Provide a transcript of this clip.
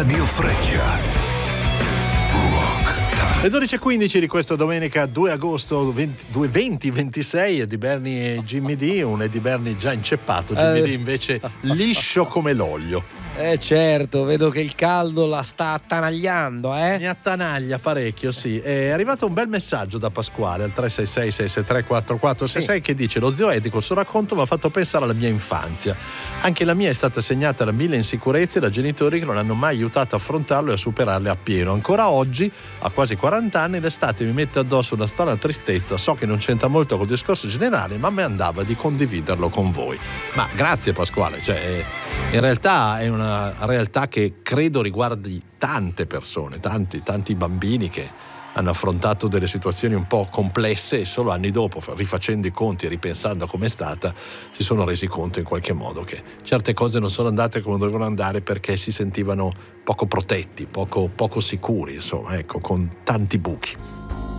Radio Freccia. Le 12:15 di questa domenica 2 agosto 2026 Eddie Bernie e Jimmy D, un Eddie Bernie già inceppato, Jimmy D invece liscio come l'olio. Certo, vedo che il caldo la sta attanagliando, Mi attanaglia parecchio, sì. È arrivato un bel messaggio da Pasquale al 366-663-4466 che dice: lo zio Eddie col suo racconto mi ha fatto pensare alla mia infanzia. Anche la mia è stata segnata da 1000 insicurezze da genitori che non hanno mai aiutato a affrontarlo e a superarle appieno. Ancora oggi, a quasi 40 anni, l'estate mi mette addosso una strana tristezza. So che non c'entra molto col discorso generale, ma mi andava di condividerlo con voi. Ma grazie Pasquale, in realtà è una realtà che credo riguardi tante persone, tanti bambini che hanno affrontato delle situazioni un po' complesse e solo anni dopo, rifacendo i conti e ripensando a com'è stata, si sono resi conto in qualche modo che certe cose non sono andate come dovevano andare perché si sentivano poco protetti, poco sicuri, insomma, ecco, con tanti buchi.